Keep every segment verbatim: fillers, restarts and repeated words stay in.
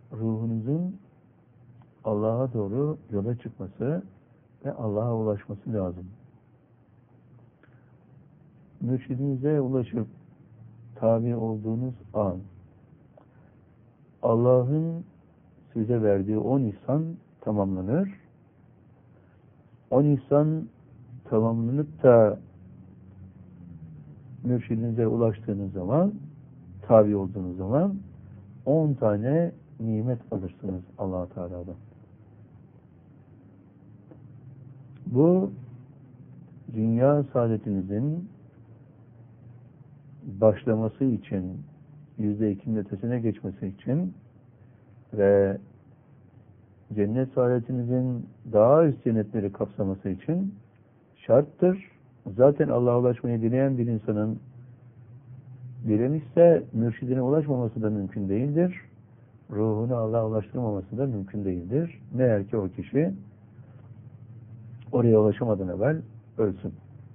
ruhunuzun Allah'a doğru yola çıkması ve Allah'a ulaşması lazım. Mürşidinize ulaşıp tabi olduğunuz an Allah'ın size verdiği on ihsan tamamlanır. On ihsan tamamlanıp da mürşidinize ulaştığınız zaman, tabi olduğunuz zaman on tane nimet alırsınız Allah-u Teala'dan. Bu dünya saadetinizin başlaması için, yüzde ikinin ötesine geçmesi için ve cennet saadetinizin daha üst cennetleri kapsaması için şarttır. Zaten Allah'a ulaşmayı dileyen bir insanın dilemişse mürşidine ulaşmaması da mümkün değildir. Ruhunu Allah'a ulaştırmaması da mümkün değildir. Meğer ki o kişi oraya ulaşamadan evvel ölsün.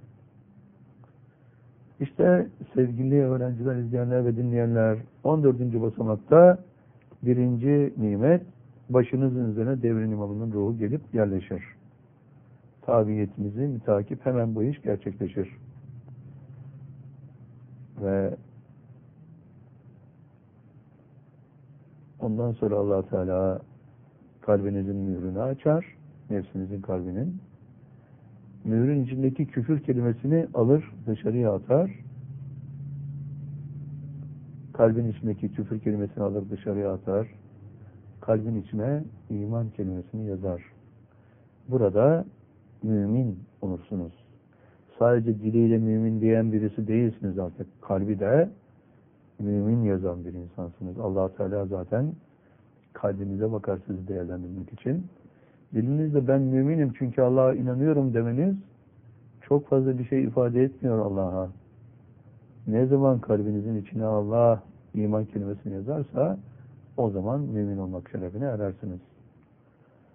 İşte sevgili öğrenciler, izleyenler ve dinleyenler, on dördüncü basamakta birinci nimet, başınızın üzerine devrin imamının ruhu gelip yerleşir. Tabiyetinizi mütakip hemen bu iş gerçekleşir. Ve ondan sonra Allah Teala kalbinizin mührünü açar, nefsinizin kalbinin. Mührün içindeki küfür kelimesini alır, dışarıya atar. Kalbin içindeki küfür kelimesini alır, dışarıya atar. Kalbin içine iman kelimesini yazar. Burada mümin olursunuz. Sadece diliyle mümin diyen birisi değilsiniz artık. Kalbi de mümin yazan bir insansınız. Allah Teala zaten kalbinize bakar sizi değerlendirmek için. Dilinizle ben müminim çünkü Allah'a inanıyorum demeniz çok fazla bir şey ifade etmiyor Allah'a. Ne zaman kalbinizin içine Allah iman kelimesini yazarsa o zaman mümin olmak şerefine erersiniz.